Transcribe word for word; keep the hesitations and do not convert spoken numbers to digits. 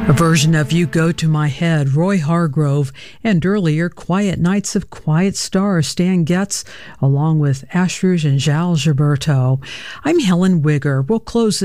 A version of You Go to My Head, Roy Hargrove, and earlier Quiet Nights of Quiet Stars, Stan Getz, along with Ashrouge and Giles Gilberto. I'm Helen Wigger. We'll close this